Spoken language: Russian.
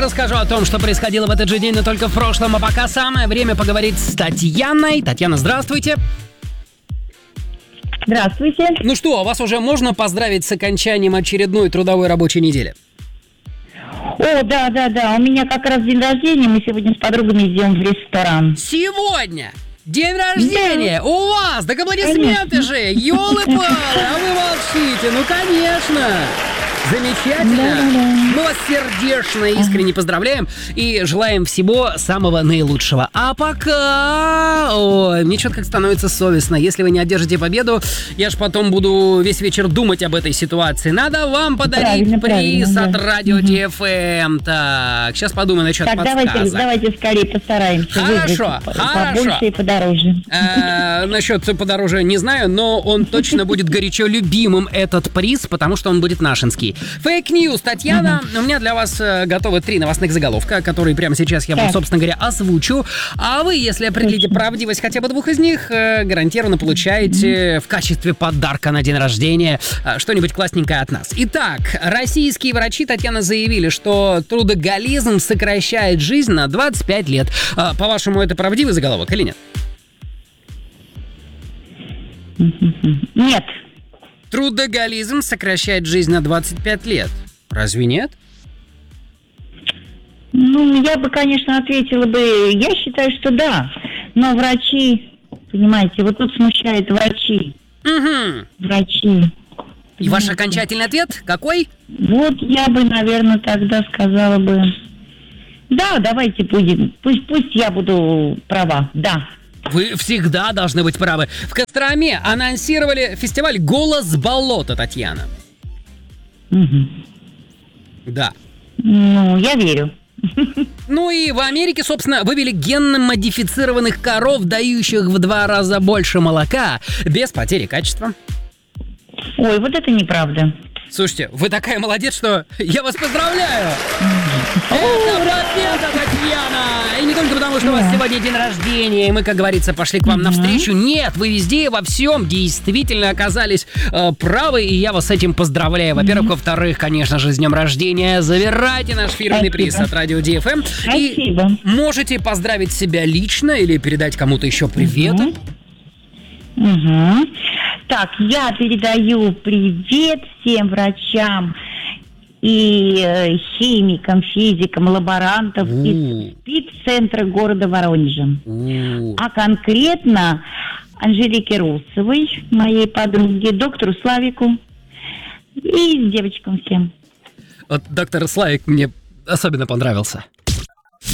расскажу о том, что происходило в этот же день, но только в прошлом. А пока самое время поговорить с Татьяной. Татьяна, здравствуйте. Здравствуйте. Ну что, вас уже можно поздравить с окончанием очередной трудовой рабочей недели? О, да. У меня как раз день рождения. Мы сегодня с подругами идем в ресторан. Сегодня день рождения у вас! Так аплодисменты же! Ёлы-палы! А вы молчите! Ну, конечно! Замечательно! Мы вас сердечно и искренне поздравляем и желаем всего самого наилучшего. А пока... Ой, мне что-то как становится совестно. Если вы не одержите победу, я ж потом буду весь вечер думать об этой ситуации. Надо вам подарить приз от Радио DFM. Так, сейчас подумаю насчет подсказок. Давайте скорее постараемся. Хорошо. Побольше и подороже. Насчет подороже не знаю, но он точно будет горячо любимым, этот приз, потому что он будет нашинский. Фейк-ньюс, Татьяна. У меня для вас готовы 3 новостных заголовка, которые прямо сейчас я вам, собственно говоря, озвучу. А вы, если определите правдивость хотя бы 2 из них, гарантированно получаете в качестве подарка на день рождения что-нибудь классненькое от нас. Итак, российские врачи, Татьяна, заявили, что трудоголизм сокращает жизнь на 25 лет. По-вашему, это правдивый заголовок или нет? Нет. Трудоголизм сокращает жизнь на 25 лет. Разве нет? Ну, я бы, конечно, ответила бы, я считаю, что да. Но врачи, понимаете, вот тут смущает врачи. Угу. Врачи. И ваш окончательный ответ какой? Вот я бы, наверное, тогда сказала бы... Да, давайте будем. Пусть я буду права, да. Вы всегда должны быть правы. В Костроме анонсировали фестиваль «Голос болота», Татьяна. Угу. Да. Ну, я верю. Ну и в Америке, собственно, вывели генно-модифицированных коров, дающих в 2 раза больше молока, без потери качества. Ой, вот это неправда. Слушайте, вы такая молодец, что я вас поздравляю! Это победа, Татьяна! И не только потому, что у вас сегодня день рождения, и мы, как говорится, пошли к вам навстречу. Нет, вы везде, во всем действительно оказались правы, и я вас с этим поздравляю. Во-первых, во-вторых, конечно же, с днем рождения. Забирайте наш фирменный приз от Радио DFM. Спасибо. И можете поздравить себя лично или передать кому-то еще привет. Так, я передаю привет всем врачам и химикам, физикам, лаборантам из СПИД-центра города Воронежа. А конкретно Анжелике Русовой, моей подруге, доктору Славику и девочкам всем. Вот доктор Славик мне особенно понравился.